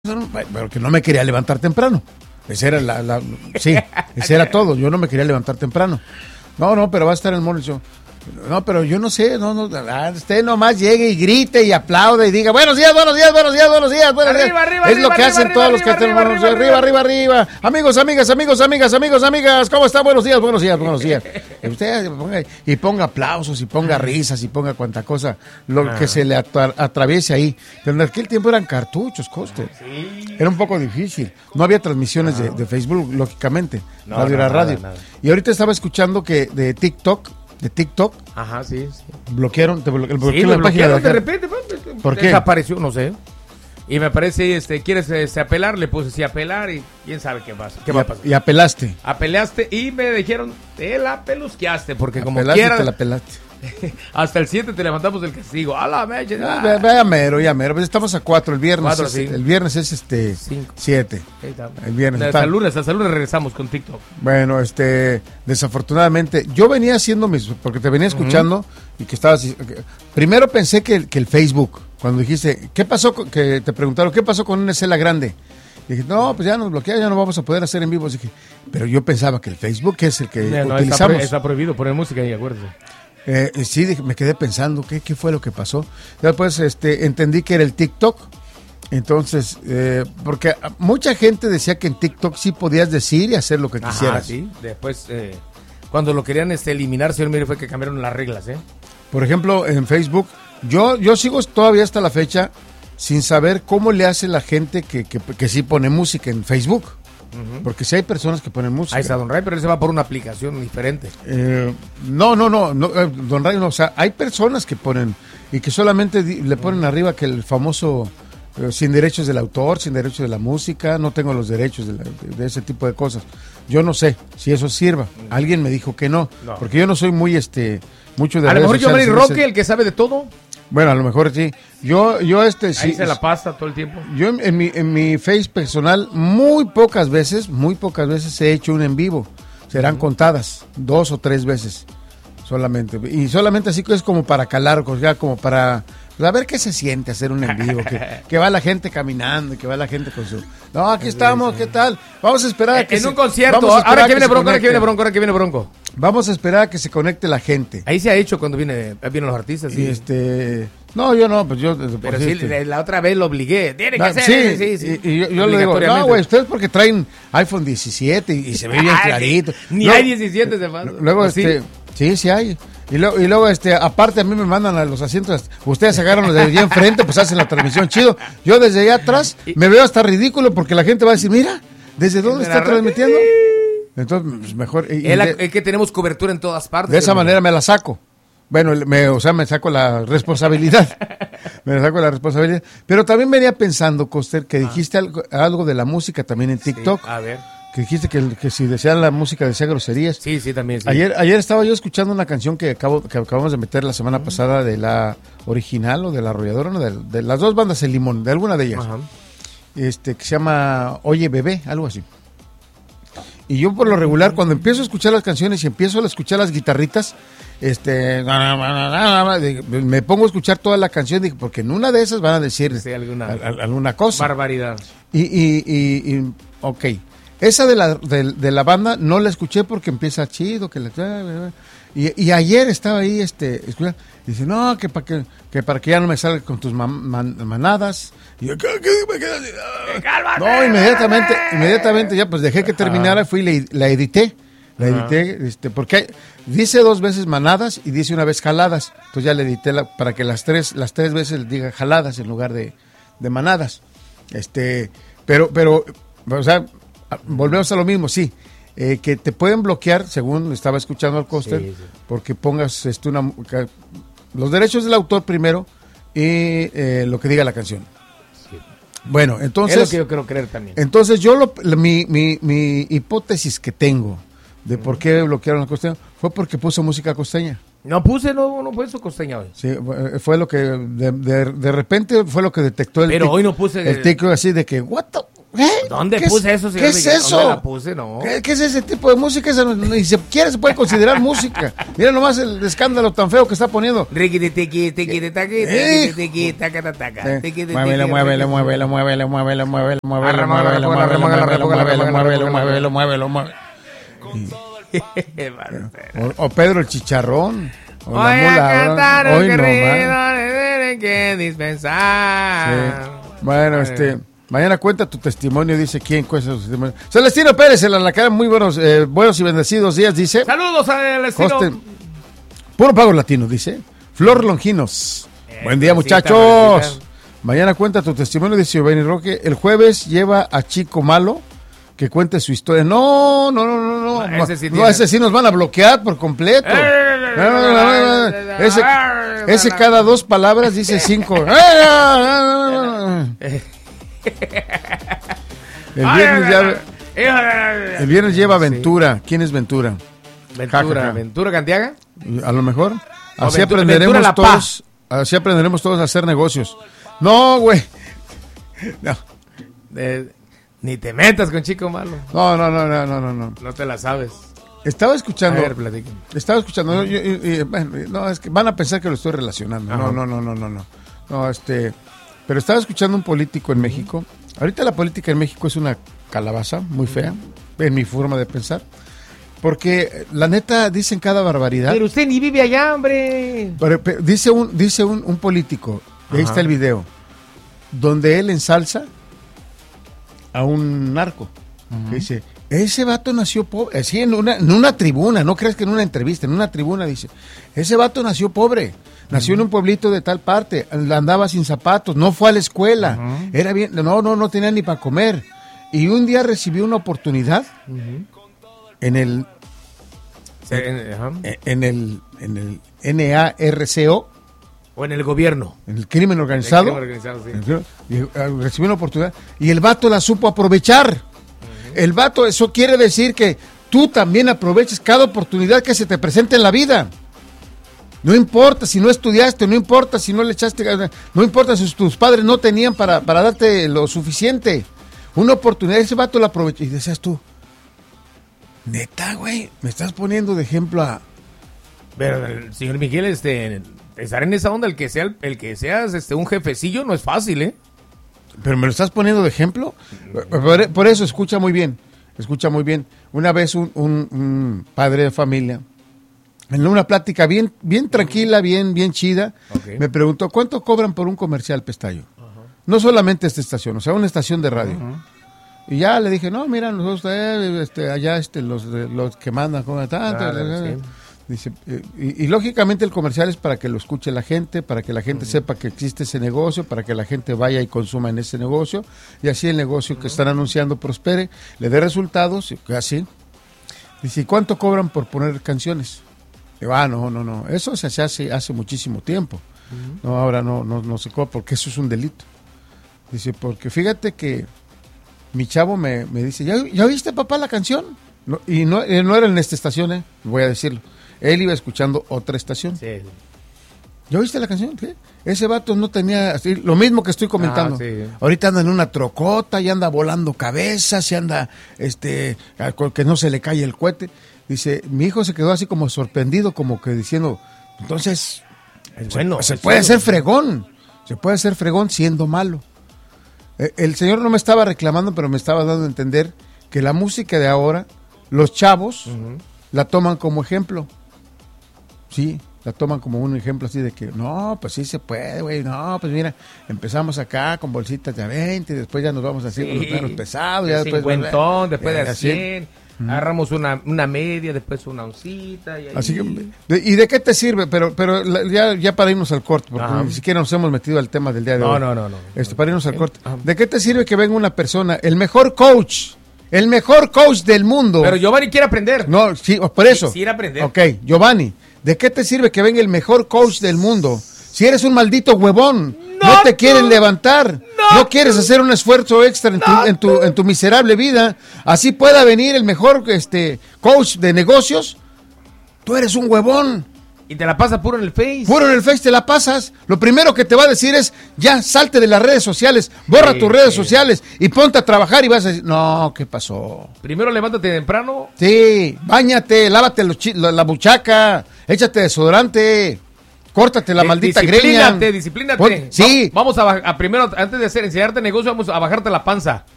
Porque no me quería levantar temprano. Ese era sí, ese era todo. Yo no me quería levantar temprano. No, pero va a estar el Morning Show. No, pero yo no sé, usted nomás llegue y grite y aplaude y diga buenos días. Arriba, Es lo que hacen todos los que están arriba. Amigos, amigas, ¿cómo están? Buenos días. Usted ponga aplausos y ponga risas y ponga cuanta cosa, lo que se le atraviese ahí. Pero en aquel tiempo eran cartuchos, Coster. Sí. Era un poco difícil. No había transmisiones de Facebook, lógicamente. Radio era radio. Nada. Y ahorita estaba escuchando que de TikTok. Ajá, sí. Bloquearon la página de repente. ¿Por qué? Desapareció, no sé. Y me parece, ¿quieres apelar? Le puse sí apelar y quién sabe qué pasa. ¿Qué va a pasar? Y apelaste. Apelaste y me dijeron, te la pelusqueaste, porque como apelaste quieras. Te la pelaste. Hasta el 7 te levantamos del castigo. A la mecha. Ya mero. Pues estamos a 4 el viernes. 4, sí. El viernes es 7. El viernes. Hasta el lunes regresamos con TikTok. Bueno, desafortunadamente, yo venía haciendo porque te venía escuchando y que estabas. Primero pensé que el Facebook, cuando dijiste, ¿qué pasó? Que te preguntaron, ¿qué pasó con una Cela grande? Y dije, no, pues ya nos bloquea, ya no vamos a poder hacer en vivo. Dije, pero yo pensaba que el Facebook es el que utilizamos. Está prohibido poner música ahí, acuérdate. Sí, me quedé pensando, ¿qué fue lo que pasó? Después entendí que era el TikTok. Entonces, porque mucha gente decía que en TikTok sí podías decir y hacer lo que quisieras. Sí. Después, cuando lo querían eliminar, señor, mire, fue que cambiaron las reglas, Por ejemplo, en Facebook, yo sigo todavía hasta la fecha sin saber cómo le hace la gente que sí pone música en Facebook. Porque si hay personas que ponen música. Ahí está Don Ray, pero él se va por una aplicación diferente. No, Don Ray, no, o sea, hay personas que ponen y que solamente le ponen arriba que el famoso sin derechos del autor, sin derechos de la música, no tengo los derechos de ese tipo de cosas. Yo no sé si eso sirva. Alguien me dijo que no. Porque yo no soy muy mucho de a lo mejor Giovanni Roque, el que sabe de todo. Bueno, a lo mejor sí. Yo sí. Ahí se la pasa todo el tiempo. Yo en mi Face personal muy pocas veces he hecho un en vivo. Serán contadas 2 o 3 veces solamente. Y solamente así que es como para calar, ya como para a ver qué se siente hacer un en vivo, que va la gente caminando, que va la gente con su... No, aquí estamos, ¿qué tal? Vamos a esperar a que en un concierto, ahora que viene Bronco. Vamos a esperar a que se conecte la gente. Ahí se ha hecho cuando vienen los artistas. Sí. No, yo no, pues yo... Pero sí, la otra vez lo obligué. Tiene que ser. Sí. Y yo le digo, no, güey, ustedes porque traen iPhone 17 y se ve bien clarito. Ni hay 17 de más. Luego, sí hay. Y luego, aparte a mí me mandan a los asientos, ustedes agarran los de allá enfrente, pues hacen la transmisión chido. Yo desde allá atrás me veo hasta ridículo porque la gente va a decir, mira, ¿desde dónde está transmitiendo? Entonces, pues mejor. Es que tenemos cobertura en todas partes. De esa manera me la saco. Bueno, me saco la responsabilidad. Pero también venía pensando, Coster, que dijiste algo de la música también en TikTok. Sí, a ver. Que dijiste que si desean la música decía groserías. Sí, también. Sí. Ayer estaba yo escuchando una canción que acabamos de meter la semana pasada de la original o de la arrolladora, ¿no? De las dos bandas El Limón, de alguna de ellas. Ajá. Que se llama Oye Bebé, algo así. Y yo por lo regular, cuando empiezo a escuchar las canciones y empiezo a escuchar las guitarritas, me pongo a escuchar toda la canción, porque en una de esas van a decir alguna cosa. Barbaridad. Y ok. Esa de la banda no la escuché porque empieza chido, y ayer estaba ahí, escuchando, dice, no, que para que ya no me salga con tus manadas. Y yo, ¿qué? No, inmediatamente ya pues dejé que terminara, fui y la edité. Porque dice 2 veces manadas y dice una vez jaladas. Entonces ya le edité para que las tres veces diga jaladas en lugar de manadas. Pero, o sea, volvemos a lo mismo, sí. Que te pueden bloquear, según estaba escuchando al Coster, porque pongas los derechos del autor primero y lo que diga la canción. Sí. Bueno, entonces... Es lo que yo quiero creer también. Entonces mi hipótesis que tengo de por qué bloquearon la costeña fue porque puso música costeña. No puso costeña hoy. Sí, fue lo que de repente fue lo que detectó Pero hoy no puse el TikTok así de que what the... ¿Dónde ¿Qué puse eso, señor ¿Qué es Miguel? eso? ¿Dónde la puse? No. ¿Qué es ese tipo de música? Esa ni se puede considerar música. Mira nomás el escándalo tan feo que está poniendo. Muévelo, muévelo, muévelo, muévelo, muévelo, muévelo, muévelo. O Pedro el Chicharrón. O Voy la a mula. cantar Hoy un no corrido más. que dispensar. Bueno, mañana cuenta tu testimonio, dice quién cuenta su testimonio. Celestino Pérez, en la cara, muy buenos y bendecidos días, dice. Saludos al estilo. Puro pago latino, dice. Flor Longinos. Buen día, Rosita, muchachos. Rosita. Mañana cuenta tu testimonio, dice Giovanni Roque. El jueves lleva a Chico Malo que cuente su historia. No. Ese sí nos van a bloquear por completo. Ese cada 2 palabras dice 5. El viernes lleva Ventura. ¿Quién es Ventura? Ventura Cantiaga. A lo mejor. Así Ventura aprenderemos La todos. Así aprenderemos todos a hacer negocios. No, güey. No. Ni te metas con Chico Malo. No. No te la sabes. Estaba escuchando. A ver, platícame. Estaba escuchando. No, es que van a pensar que lo estoy relacionando. Ajá. No, pero estaba escuchando un político en México. Ahorita la política en México es una calabaza muy fea, en mi forma de pensar. Porque la neta dicen cada barbaridad. Pero usted ni vive allá, hombre. Pero dice un político, y ahí Ajá. está el video, donde él ensalza a un narco. Que dice, ese vato nació pobre. Así en una tribuna, no crees que en una entrevista, en una tribuna dice, ese vato nació pobre. Nació en un pueblito de tal parte, andaba sin zapatos, no fue a la escuela, era bien, no tenía ni para comer. Y un día recibió una oportunidad en el NARCO, O en el gobierno. en el crimen organizado. Sí. Recibió una oportunidad y el vato la supo aprovechar. El vato, eso quiere decir que tú también aproveches cada oportunidad que se te presente en la vida. No importa si no estudiaste, no importa si no le echaste ganas, no importa si tus padres no tenían para darte lo suficiente. Una oportunidad, ese vato la aprovechó. Y decías tú, neta, güey, me estás poniendo de ejemplo a... Pero el señor Miguel, estar en esa onda, el que seas un jefecillo no es fácil, ¿eh? Pero me lo estás poniendo de ejemplo. Por eso, escucha muy bien. Una vez un padre de familia, en una plática bien tranquila, bien chida, Okay. me preguntó, ¿cuánto cobran por un comercial, Pestayo? No solamente esta estación, o sea, una estación de radio. Y ya le dije, no, mira, nosotros allá los que mandan, como tanto. Sí. Dice, y lógicamente el comercial es para que lo escuche la gente, para que la gente sepa que existe ese negocio, para que la gente vaya y consuma en ese negocio, y así el negocio que están anunciando prospere, le dé resultados, y así. Dice, ¿y cuánto cobran por poner canciones? Digo, no, eso se hace muchísimo tiempo. No, ahora no se cobra, porque eso es un delito. Dice, porque fíjate que mi chavo me dice, ¿ya oíste, papá, la canción? No, y no era en esta estación, voy a decirlo. Él iba escuchando otra estación. Sí. ¿Ya oíste la canción? ¿Qué? Ese vato no tenía así, lo mismo que estoy comentando. Sí. Ahorita anda en una trocota y anda volando cabezas y anda que no se le cae el cohete. Dice, mi hijo se quedó así como sorprendido, como que diciendo, entonces se puede hacer fregón. Se puede hacer fregón siendo malo. El señor no me estaba reclamando, pero me estaba dando a entender que la música de ahora, los chavos la toman como ejemplo. Sí, la toman como un ejemplo así de que, no, pues sí se puede, güey, no, pues mira, empezamos acá con bolsitas de 20, y después ya nos vamos así con los menos pesados. Ya después, después de así. 100, agarramos una media, después una oncita. Y ahí... Así que, ¿y de qué te sirve? Pero ya para irnos al corte, porque ni siquiera nos hemos metido al tema del día de hoy. No. Para irnos al corte. ¿De qué te sirve que venga una persona, el mejor coach del mundo? Pero Giovanni quiere aprender. No, sí, por eso. Quisiera aprender. Ok, Giovanni, ¿de qué te sirve que venga el mejor coach del mundo? Si eres un maldito huevón, no te quieren levantar, no quieres hacer un esfuerzo extra en tu miserable vida, así pueda venir el mejor coach de negocios, tú eres un huevón. Y te la pasa puro en el Face. Puro en el Face te la pasas. Lo primero que te va a decir es, ya, salte de las redes sociales, borra tus redes sociales y ponte a trabajar y vas a decir, no, ¿qué pasó? Primero levántate temprano. Sí, báñate, lávate la buchaca, échate desodorante, córtate la maldita greña. Disciplínate. Sí. Vamos a primero, antes de enseñarte negocio, vamos a bajarte la panza.